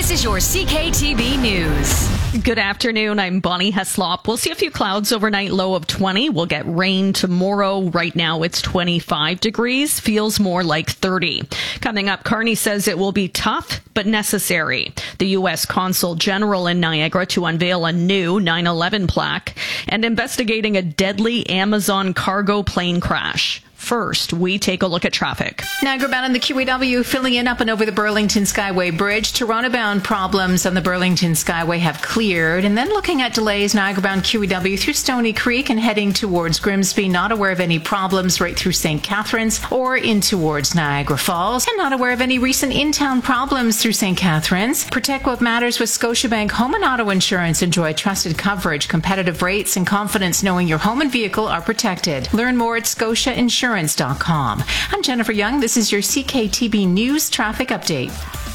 This is your CKTB News. Good afternoon. I'm Bonnie Heslop. We'll see a few clouds overnight, low of 20. We'll get rain tomorrow. Right now it's 25 degrees. Feels more like 30. Coming up, Carney says it will be tough but necessary. The U.S. Consul General in Niagara to unveil a new 9/11 plaque and investigating a deadly Amazon cargo plane crash. First, we take a look at traffic. Niagara bound on the QEW filling in up and over the Burlington Skyway Bridge. Toronto bound problems on the Burlington Skyway have cleared. And then looking at delays, Niagara bound QEW through Stony Creek and heading towards Grimsby. Not aware of any problems right through St. Catharines or in towards Niagara Falls. And not aware of any recent in-town problems through St. Catharines. Protect what matters with Scotiabank Home and Auto Insurance. Enjoy trusted coverage, competitive rates, and confidence knowing your home and vehicle are protected. Learn more at scotiainsurance.com. I'm Jennifer Young. This is your CKTB News Traffic Update.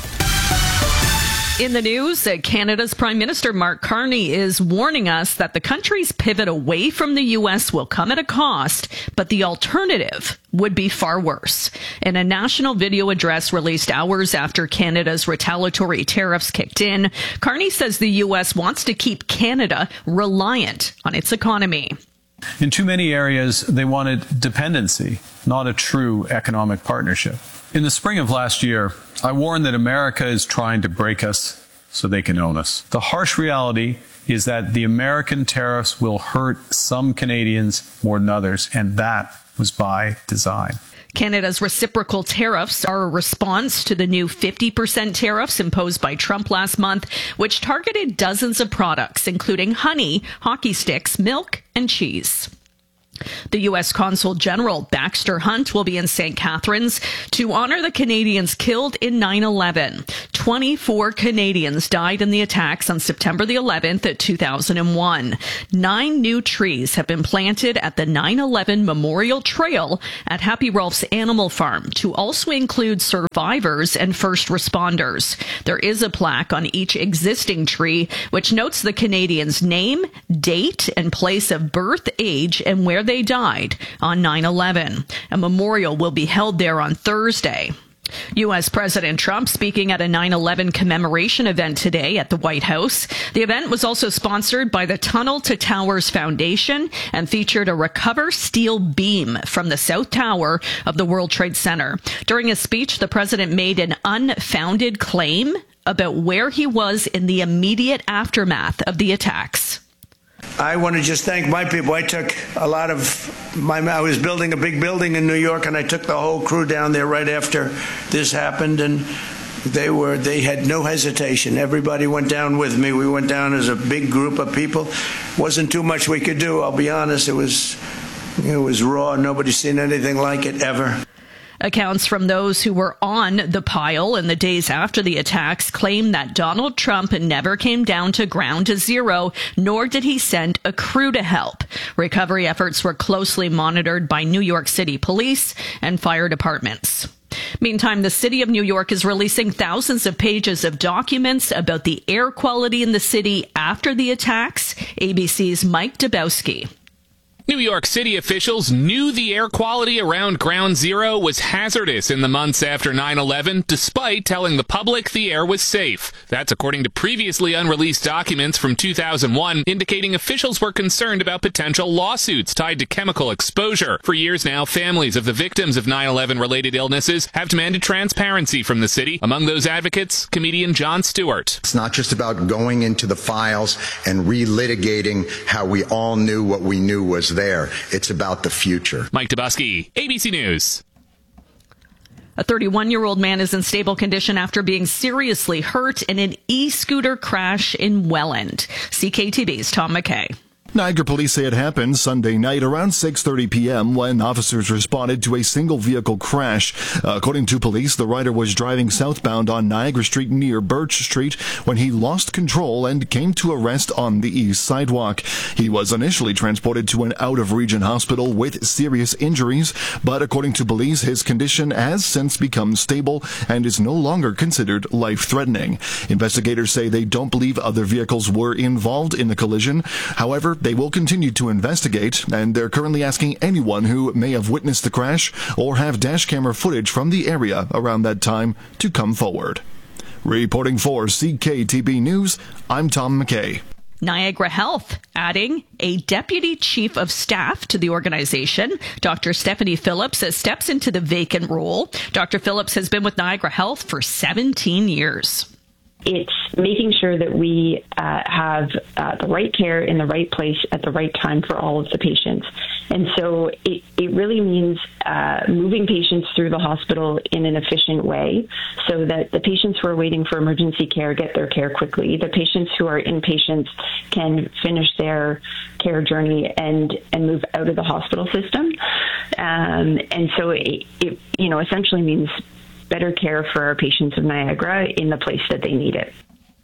In the news, Canada's Prime Minister Mark Carney is warning us that the country's pivot away from the U.S. will come at a cost, but the alternative would be far worse. In a national video address released hours after Canada's retaliatory tariffs kicked in, Carney says the U.S. wants to keep Canada reliant on its economy. In too many areas, they wanted dependency, not a true economic partnership. In the spring of last year, I warned that America is trying to break us so they can own us. The harsh reality is that the American tariffs will hurt some Canadians more than others, and that was by design. Canada's reciprocal tariffs are a response to the new 50% tariffs imposed by Trump last month, which targeted dozens of products, including honey, hockey sticks, milk, and cheese. The U.S. Consul General Baxter Hunt will be in St. Catharines to honor the Canadians killed in 9/11. 24 Canadians died in the attacks on September the 11th, 2001. 9 new trees have been planted at the 9/11 Memorial Trail at Happy Ralph's Animal Farm to also include survivors and first responders. There is a plaque on each existing tree which notes the Canadians' name, date, and place of birth, age, and where they died on 9/11. A memorial will be held there on Thursday. U.S. President Trump speaking at a 9/11 commemoration event today at the White House. The event was also sponsored by the Tunnel to Towers Foundation and featured a recover steel beam from the South Tower of the World Trade Center. During his speech, the president made an unfounded claim about where he was in the immediate aftermath of the attacks. I want to just thank my people. I took a lot of I was building a big building in New York, and I took the whole crew down there right after this happened, and they had no hesitation. Everybody went down with me. We went down as a big group of people. Wasn't too much we could do, I'll be honest. It was raw. Nobody's seen anything like it ever. Accounts from those who were on the pile in the days after the attacks claim that Donald Trump never came down to ground zero, nor did he send a crew to help. Recovery efforts were closely monitored by New York City police and fire departments. Meantime, the city of New York is releasing thousands of pages of documents about the air quality in the city after the attacks. ABC's Mike Dabowski. New York City officials knew the air quality around Ground Zero was hazardous in the months after 9/11, despite telling the public the air was safe. That's according to previously unreleased documents from 2001, indicating officials were concerned about potential lawsuits tied to chemical exposure. For years now, families of the victims of 9/11-related illnesses have demanded transparency from the city. Among those advocates, comedian Jon Stewart. It's not just about going into the files and relitigating how we all knew what we knew was there. It's about the future. Mike Dabowski, ABC News. A 31-year-old man is in stable condition after being seriously hurt in an e-scooter crash in Welland. CKTB's Tom McKay. Niagara police say it happened Sunday night around 6:30 p.m. when officers responded to a single-vehicle crash. According to police, the rider was driving southbound on Niagara Street near Birch Street when he lost control and came to a rest on the east sidewalk. He was initially transported to an out-of-region hospital with serious injuries, but according to police, his condition has since become stable and is no longer considered life-threatening. Investigators say they don't believe other vehicles were involved in the collision. However, they will continue to investigate, and they're currently asking anyone who may have witnessed the crash or have dash camera footage from the area around that time to come forward. Reporting for CKTB News, I'm Tom McKay. Niagara Health adding a deputy chief of staff to the organization. Dr. Stephanie Phillips steps into the vacant role. Dr. Phillips has been with Niagara Health for 17 years. It's making sure that we have the right care in the right place at the right time for all of the patients. And so it really means moving patients through the hospital in an efficient way so that the patients who are waiting for emergency care get their care quickly. The patients who are inpatients can finish their care journey and move out of the hospital system. And so it essentially means better care for our patients of Niagara in the place that they need it.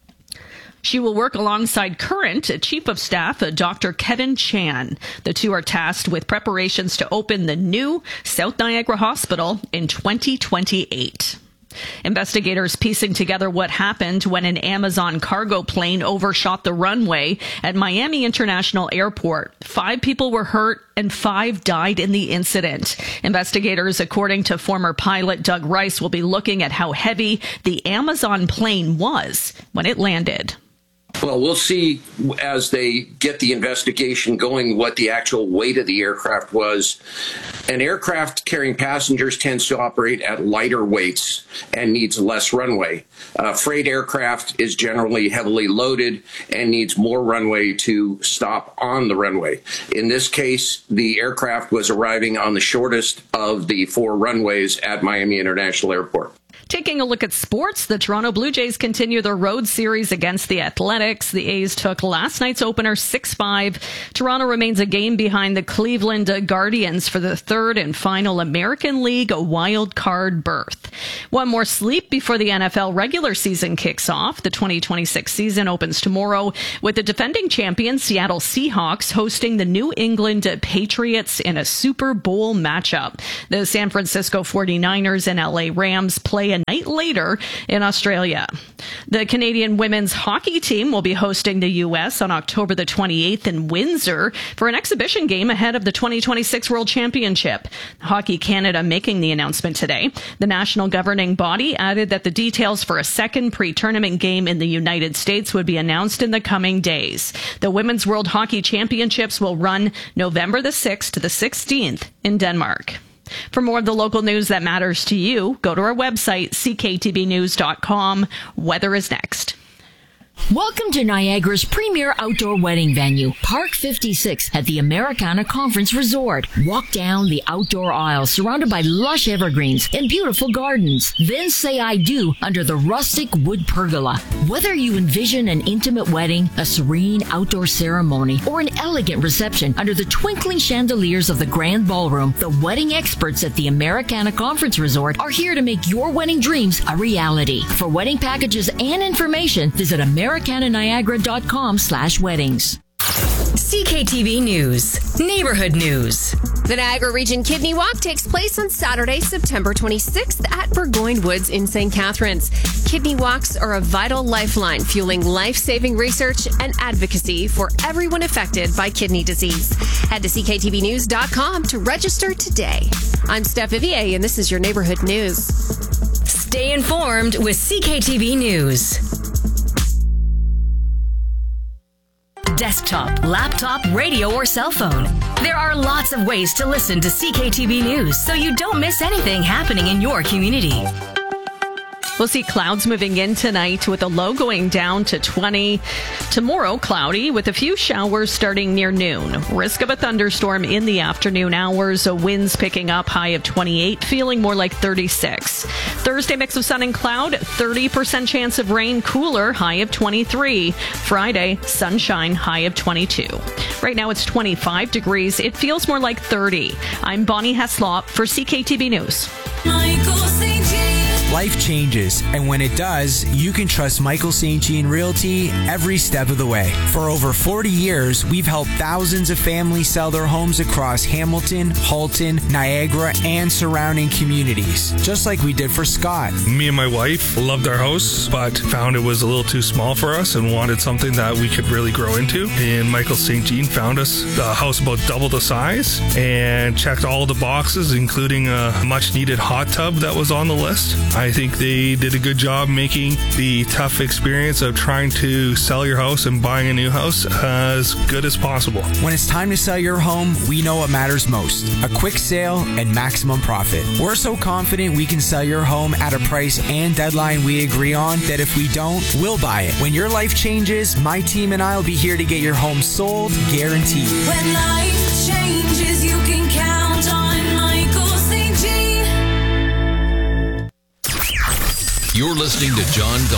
She will work alongside current Chief of Staff, Dr. Kevin Chan. The two are tasked with preparations to open the new South Niagara Hospital in 2028. Investigators piecing together what happened when an Amazon cargo plane overshot the runway at Miami International Airport. 5 people were hurt and 5 died in the incident. Investigators, according to former pilot Doug Rice, will be looking at how heavy the Amazon plane was when it landed. Well, we'll see as they get the investigation going what the actual weight of the aircraft was. An aircraft carrying passengers tends to operate at lighter weights and needs less runway. Freight aircraft is generally heavily loaded and needs more runway to stop on the runway. In this case, the aircraft was arriving on the shortest of the 4 runways at Miami International Airport. Taking a look at sports, the Toronto Blue Jays continue their road series against the Athletics. The A's took last night's opener 6-5. Toronto remains a game behind the Cleveland Guardians for the 3rd and final American League wild card berth. One more sleep before the NFL regular season kicks off. The 2026 season opens tomorrow with the defending champion Seattle Seahawks hosting the New England Patriots in a Super Bowl matchup. The San Francisco 49ers and LA Rams play a night later in Australia. The Canadian women's hockey team will be hosting the U.S. on October the 28th in Windsor for an exhibition game ahead of the 2026 World Championship. Hockey Canada making the announcement today. The national governing body added that the details for a second pre-tournament game in the United States would be announced in the coming days. The Women's World Hockey Championships will run November the 6th to the 16th in Denmark. For more of the local news that matters to you, go to our website, cktbnews.com. Weather is next. Welcome to Niagara's premier outdoor wedding venue, Park 56 at the Americana Conference Resort. Walk down the outdoor aisle surrounded by lush evergreens and beautiful gardens. Then say I do under the rustic wood pergola. Whether you envision an intimate wedding, a serene outdoor ceremony, or an elegant reception under the twinkling chandeliers of the grand ballroom, the wedding experts at the Americana Conference Resort are here to make your wedding dreams a reality. For wedding packages and information, visit americananiagara.com/weddings. CKTB News, Neighborhood News. The Niagara Region Kidney Walk takes place on Saturday, September 26th at Burgoyne Woods in St. Catharines. Kidney walks are a vital lifeline fueling life-saving research and advocacy for everyone affected by kidney disease. Head to cktbnews.com to register today. I'm Steph Vivier, and this is your Neighborhood News. Stay informed with CKTB News. Desktop, laptop, radio, or cell phone. There are lots of ways to listen to CKTB News so you don't miss anything happening in your community. We'll see clouds moving in tonight with a low going down to 20. Tomorrow, cloudy with a few showers starting near noon. Risk of a thunderstorm in the afternoon hours. Winds picking up, high of 28, feeling more like 36. Thursday, mix of sun and cloud, 30% chance of rain, cooler, high of 23. Friday, sunshine, high of 22. Right now, it's 25 degrees. It feels more like 30. I'm Bonnie Heslop for CKTB News. Life changes, and when it does, you can trust Michael St. Jean Realty every step of the way. For over 40 years, we've helped thousands of families sell their homes across Hamilton, Halton, Niagara, and surrounding communities, just like we did for Scott. Me and my wife loved our house, but found it was a little too small for us and wanted something that we could really grow into. And Michael St. Jean found us a house about double the size and checked all the boxes, including a much-needed hot tub that was on the list. I I think they did a good job making the tough experience of trying to sell your house and buying a new house as good as possible. When it's time to sell your home, we know what matters most: a quick sale and maximum profit. We're so confident we can sell your home at a price and deadline we agree on that if we don't, we'll buy it. When your life changes, my team and I will be here to get your home sold, guaranteed. When life changes, you can count on Michael St. Jean. You're listening to John